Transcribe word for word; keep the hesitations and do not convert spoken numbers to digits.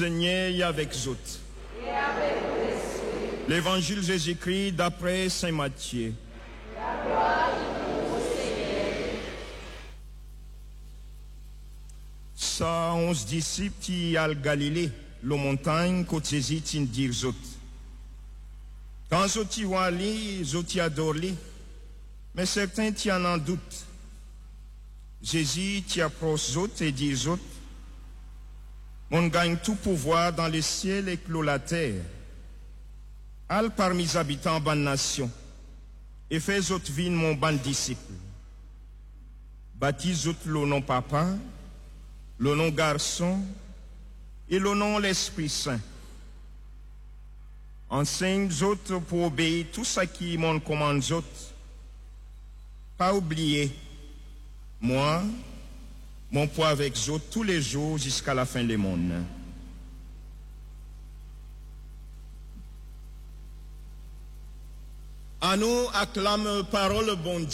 Seigneur avec vous. Et avec l'esprit. L'Évangile Jésus-Christ d'après Saint Matthieu. La gloire au Seigneur. Ça, onze disciples qui à Galilée, la montagne, côté Jésus, qui dit zot. Quand zot y voient li, zot y adore li, mais certains qui en ont doute. Jésus qui approche zot et dit zot, on gagne tout pouvoir dans le ciel et clos la terre. Al parmi les habitants de la nation et fait zot vin mon ban disciple. Baptise zot le nom papa, le nom garçon et le nom l'Esprit Saint. Enseigne zot pour obéir tout ce qui mon commande zot. Pas oublier, moi, mon poids avec zot tous les jours jusqu'à la fin du monde. À nous acclame parole bon Dieu.